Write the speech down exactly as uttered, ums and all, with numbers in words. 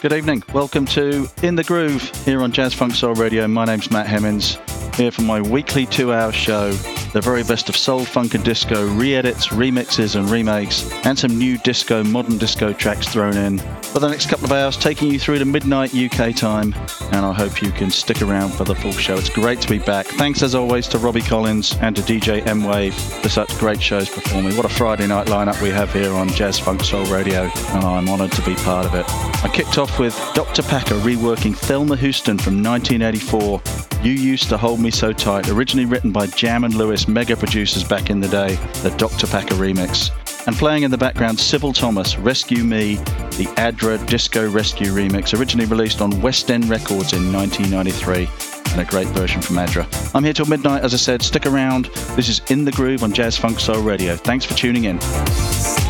Good evening. Welcome to In the Groove here on Jazz Funk Soul Radio. My name's Matt Hemmings, here for my weekly two-hour show. The very best of soul, funk and disco, re-edits, remixes and remakes, and some new disco, modern disco tracks thrown in. For the next couple of hours, taking you through to midnight U K time, and I hope you can stick around for the full show. It's great to be back. Thanks as always to Robbie Collins and to D J M-Wave for such great shows performing. What a Friday night lineup we have here on Jazz Funk Soul Radio, and I'm honoured to be part of it. I kicked off with Doctor Packer reworking Thelma Houston from nineteen eighty-four. You Used to Hold Me So Tight, originally written by Jam and Lewis, mega producers back in the day, the Doctor Packer remix. And playing in the background, Sybil Thomas, Rescue Me, the Adra Disco Rescue remix, originally released on West End Records in nineteen ninety-three, and a great version from Adra. I'm here till midnight, as I said. Stick around. This is In the Groove on Jazz Funk Soul Radio. Thanks for tuning in.